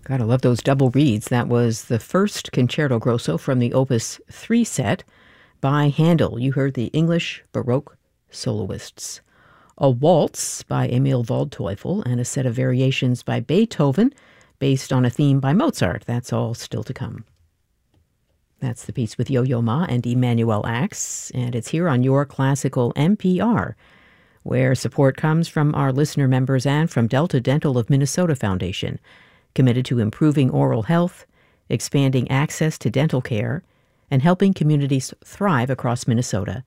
Gotta love those double reeds. That was the first Concerto Grosso from the Opus 3 set by Handel. You heard the English Baroque soloists. A waltz by Emil Waldteufel and a set of variations by Beethoven based on a theme by Mozart. That's all still to come. That's the piece with Yo-Yo Ma and Emanuel Ax, and it's here on Your Classical NPR, where support comes from our listener members and from Delta Dental of Minnesota Foundation, committed to improving oral health, expanding access to dental care, and helping communities thrive across Minnesota.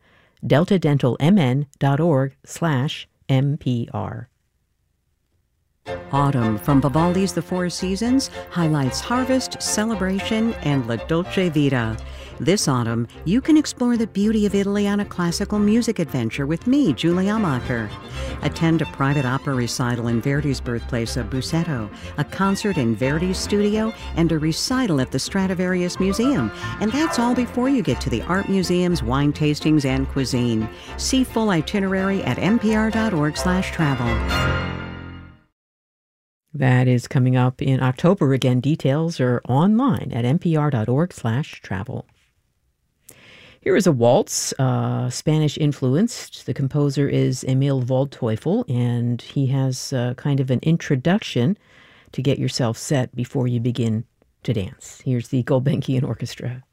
deltadentalmn.org/NPR. Autumn from Vivaldi's The Four Seasons highlights harvest, celebration, and La Dolce Vita. This autumn, you can explore the beauty of Italy on a classical music adventure with me, Julie Amacher. Attend a private opera recital in Verdi's birthplace of Busseto, a concert in Verdi's studio, and a recital at the Stradivarius Museum. And that's all before you get to the art museums, wine tastings, and cuisine. See full itinerary at npr.org/travel. That is coming up in October. Again, details are online at npr.org/travel. Here is a waltz, Spanish-influenced. The composer is Emil Waldteufel, and he has kind of an introduction to get yourself set before you begin to dance. Here's the Gulbenkian Orchestra.